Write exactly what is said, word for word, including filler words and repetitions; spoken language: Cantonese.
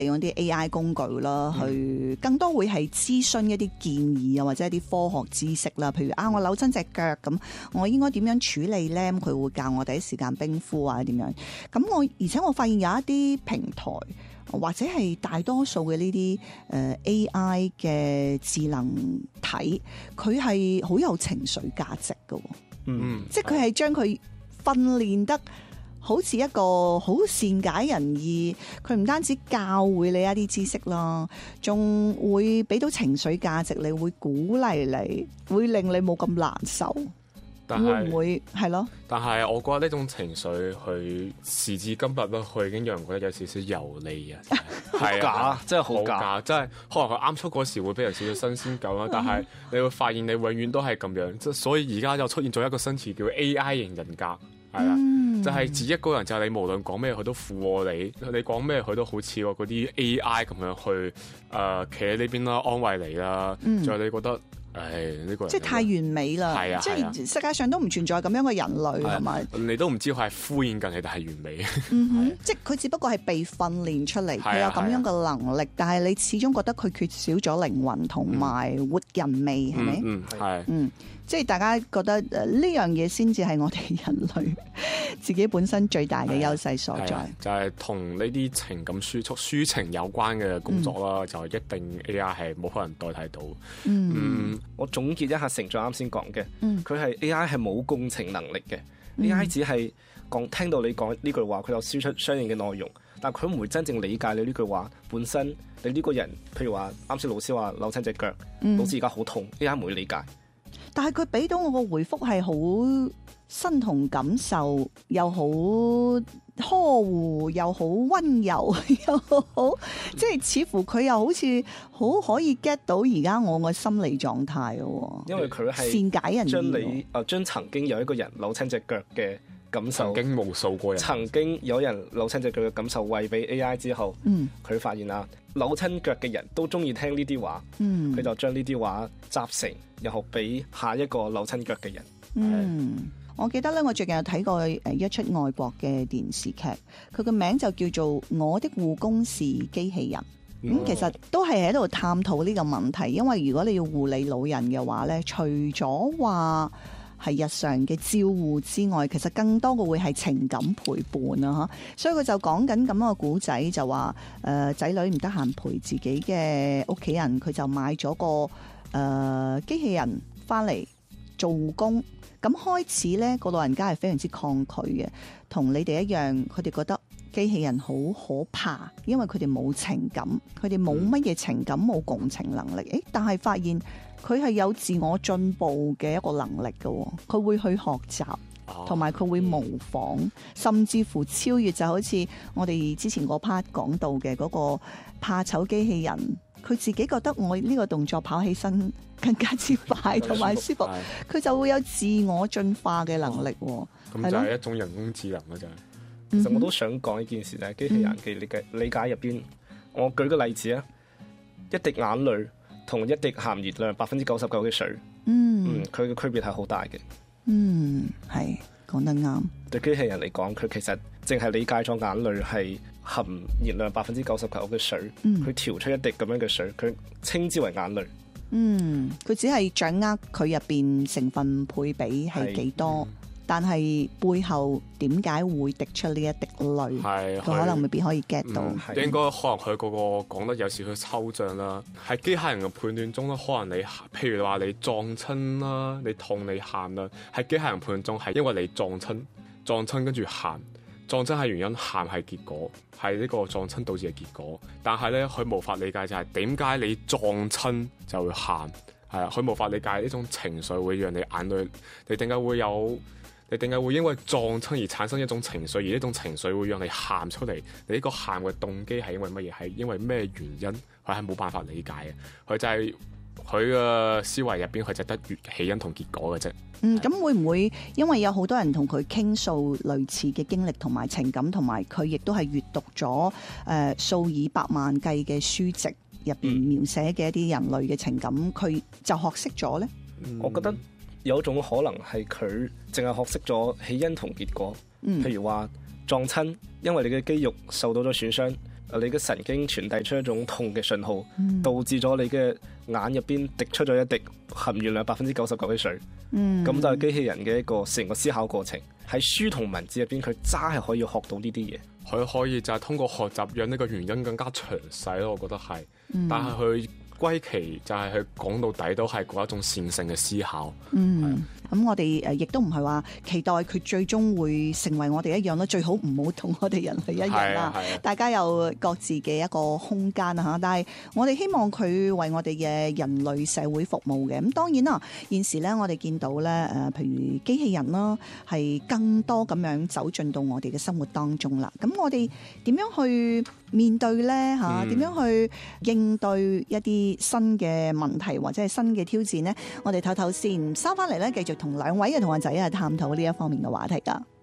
利用啲 A I 工具啦，去更多會係諮詢一啲建議啊，或者一啲科學知識啦。譬如啊，我扭親隻腳咁，我應該點樣處理咧？咁佢會教我第一時間冰敷啊，點樣？咁我而且我發現有一啲平台或者係大多數嘅呢啲誒 A I 嘅智能體，佢係好有情緒價值㗎。 嗯， 即係佢係將佢訓練得好似一個好善解人意，佢唔單止教會你一啲知識啦，仲會俾到情緒價值你，會鼓勵你，會令你冇咁難受。 但係會唔會係咯？ 但係我覺得呢種情緒，佢時至今日咧，佢已經讓人覺得有少少油膩啊，係假，真係好假， 真係可能佢啱出嗰時會俾人少少新鮮感啦，但係你會發現你永遠都係咁樣，即係所以而家又出現咗一個新詞叫 A I 型人格。係啦，嗯、就係自己一個人，就係你無論講咩佢都附和你，你講咩佢都好似嗰啲 A I 咁樣去誒企喺呢邊啦，安慰你啦，仲有、嗯、你覺得。誒，呢、這個人即係太完美啦， 係啊， 即係世界上都唔存在咁樣嘅人類，係咪、啊？ 你都唔知佢係敷衍緊你，定係完美？ 嗯哼，即係佢只不過係被訓練出嚟，佢、啊、有咁樣嘅能力，啊、但係你始終覺得佢缺少咗靈魂同埋活人味，係咪、嗯？ 嗯，係。 嗯，即係大家覺得誒呢樣嘢先至係我哋人類自己本身最大嘅優勢所在， 啊啊、就係同呢啲情感輸出、抒情有關嘅工作啦，嗯、就一定 A I 係冇可能代替到。 嗯。 嗯我總結一下成長啱先講嘅，佢係、嗯、A I 係冇共情能力嘅、嗯、，A I 只係講聽到你講呢句話，佢有輸出相應嘅內容，但佢唔會真正理解你呢句話本身。你呢個人，譬如話啱先老師話扭親隻腳，嗯、老師而家好痛 ，A I 唔會理解。 但係佢俾到我個回覆係好身同感受，又好呵護，又好溫柔，又好，即係似乎佢又好似好可以 get 到而家我個心理狀態嘅。 因為佢係善解人意，將你誒將曾經有一個人扭親隻腳嘅感受， 曾經無數個人， 曾經有人扭親隻腳嘅感受，餵俾 A I 之後，佢、嗯、發現啊，扭親腳嘅人都中意聽呢啲話，佢、嗯、就將呢啲話集成，然後俾下一個扭親腳嘅人。 嗯，是我記得咧，我最近有睇過誒一出外國嘅電視劇，佢個名就叫做《我的護工是機器人》。咁、嗯嗯、其實都係喺度探討呢個問題，因為如果你要護理老人嘅話咧，除咗話係日常嘅照護之外，其實更多嘅會係情感陪伴啊！嚇，所以佢就講緊咁個古仔，就話誒仔女唔得閒陪自己嘅屋企人，佢就買咗個誒、呃、機器人翻嚟做護工。咁開始咧，個老人家係非常之抗拒嘅，同你哋一樣，佢哋覺得機器人好可怕，因為佢哋冇情感，佢哋冇乜嘢情感，冇共情能力。誒，但係發現佢係有自我進步嘅一個能力嘅，佢會去學習，同埋佢會模仿，甚至乎超越，就好似我哋之前嗰 part 講到嘅嗰個怕醜機器人。佢自己覺得我呢個動作跑起身更加之快同埋舒服，佢就會有自我進化嘅能力。咁、 哦、就係一種人工智能啦，就係。 其實我都想講一件事就係機器人嘅理解理解入邊，我舉個例子啊，一滴眼淚同一滴含熱量百分之九十九嘅水，嗯，佢嘅區別係好大嘅。嗯， 係講得啱。 對機器人嚟講，佢其實淨係理解咗眼淚係含熱量百分之九十九嘅水，佢、嗯、調出一滴咁樣嘅水，佢稱之為眼淚。 嗯，佢只係掌握佢入邊成分配比係幾多，嗯、但係背後點解會滴出呢一滴淚，佢可能未必可以 get 到。 嗯、應該可能佢嗰個講得有少少抽象啦。喺機械人嘅判斷中咧，可能你譬如話你撞親啦，你痛你喊啦，喺機械人判斷中係因為你撞親。撞親跟住喊，撞親係原因，喊係結果，係呢個撞親導致嘅結果。但係咧，佢無法理解就係點解你撞親就會喊，係啊，佢無法理解呢種情緒會讓你眼淚，你點解會有，你點解會因為撞親而產生一種情緒，而呢種情緒會讓你喊出嚟？你呢個喊嘅動機係因為乜嘢？係因為咩原因？佢係冇辦法理解嘅，佢就係佢嘅思維入邊，佢就得起因同結果嘅啫。 嗯，咁會唔會因為有好多人同佢傾訴類似嘅經歷同埋情感，同埋佢亦都係閱讀咗誒數以百萬計嘅書籍入邊描寫嘅一啲人類嘅情感，佢、嗯、就學識咗呢？ 我覺得有一種可能係佢淨係學識咗起因同結果。嗯、譬如話撞親，因為你嘅肌肉受到咗損傷， 你嘅神經傳遞出一種痛嘅信號， 嗯、 導致咗你嘅眼入邊滴出咗一滴含鉛量百分之九十九嘅水。 嗯， 咁就係機器人嘅一個成個思考過程。喺書同文字入邊，佢真係可以學到呢啲嘢。 佢可以就係通過學習讓呢個原因更加詳細咯，我覺得係。 嗯、 但係佢歸期就係佢講到底都係嗰一種線性嘅思考。 嗯，咁我哋誒亦都唔係話期待佢最終會成為我哋一樣咯，最好唔好同我哋人類一樣啦。大家有各自嘅一個空間啊嚇，但係我哋希望佢為我哋嘅人類社會服務嘅。咁當然啦，現時咧我哋見到咧誒，譬如機器人啦，係更多咁樣走進到我哋嘅生活當中啦。咁我哋點樣去面對咧嚇？點、嗯、樣去應對一啲新嘅問題或者係新嘅挑戰呢？我哋唞唞先，收翻嚟咧，繼續同兩位嘅同學仔啊探討呢一方面嘅話題㗎。